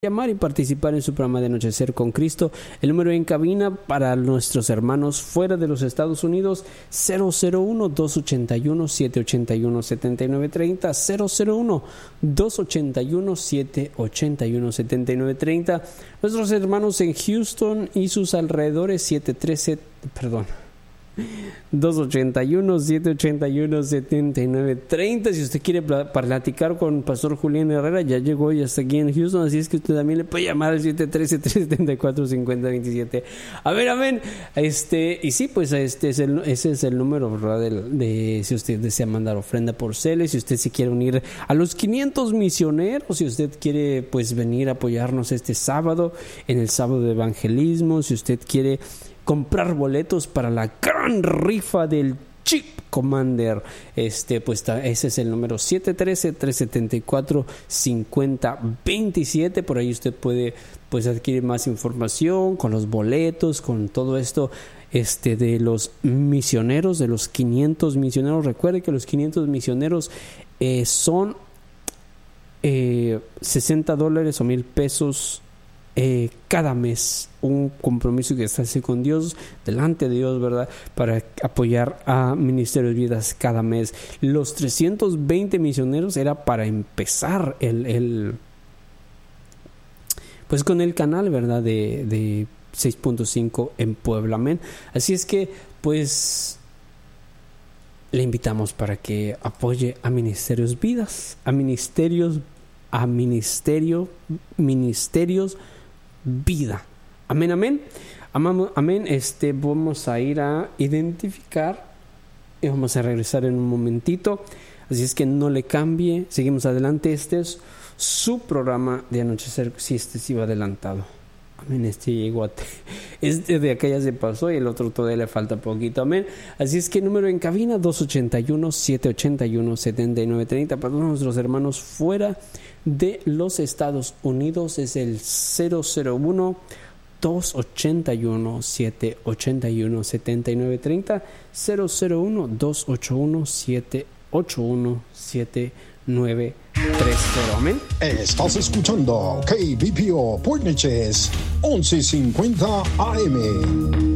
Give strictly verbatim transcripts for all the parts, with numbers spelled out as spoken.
llamar y participar en su programa de Anochecer con Cristo. El número en cabina para nuestros hermanos fuera de los Estados Unidos, cero cero uno, dos ochenta y uno, siete ochenta y uno, setenta y nueve treinta, cero cero uno, dos ochenta y uno, siete ochenta y uno, setenta y nueve treinta. Nuestros hermanos en Houston y sus alrededores, siete trece, perdón, dos ochenta y uno, siete ochenta y uno, setenta y nueve treinta. Si usted quiere platicar con Pastor Julián Herrera, ya llegó y está aquí en Houston, así es que usted también le puede llamar al siete uno tres, tres siete cuatro, cinco cero dos siete. A ver, amén. Este, y sí, pues este es el, ese es el número, ¿verdad? De, de si usted desea mandar ofrenda por cele, si usted se quiere unir a los quinientos misioneros, si usted quiere pues venir a apoyarnos este sábado en el sábado de evangelismo, si usted quiere comprar boletos para la gran rifa del Jeep Commander, este pues ta, ese es el número siete uno tres, tres siete cuatro, cinco cero dos siete. Por ahí usted puede pues adquirir más información con los boletos, con todo esto este de los misioneros, de los quinientos misioneros. Recuerde que los quinientos misioneros eh, son eh, sesenta dólares o mil pesos Eh, cada mes, un compromiso que se hace con Dios, delante de Dios, ¿verdad? Para apoyar a Ministerio de Vidas cada mes. Los trescientos veinte misioneros era para empezar el, el pues con el canal, ¿verdad? De, de seis punto cinco en Puebla, amén. Así es que, pues, le invitamos para que apoye a Ministerios Vidas, a Ministerios, a Ministerio, Ministerios Vida. Amén, amén. Amamos, amén. Este, vamos a ir a identificar y vamos a regresar en un momentito. Así es que no le cambie. Seguimos adelante. Este es su programa de Anochecer. Si este sí va adelantado. Amén. Este llegó a te... Este de acá ya se pasó y el otro todavía le falta poquito. Amén. Así es que número en cabina dos ochenta y uno, siete ochenta y uno, setenta y nueve treinta. Para todos nuestros hermanos fuera de los Estados Unidos es el cero cero uno, dos ochenta y uno, siete ochenta y uno, setenta y nueve treinta, cero cero uno, dos ochenta y uno, siete ochenta y uno, siete nueve treinta. Amén. Estás escuchando K B P O Port Neches once cincuenta A M.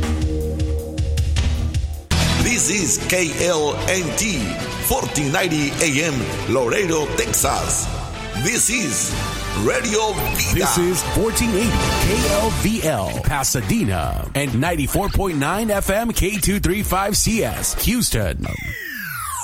This is K L N T fourteen ninety A M Laredo, Texas. This is Radio Vida. This is fourteen eighty K L V L Pasadena and ninety-four point nine F M K two thirty-five C S Houston.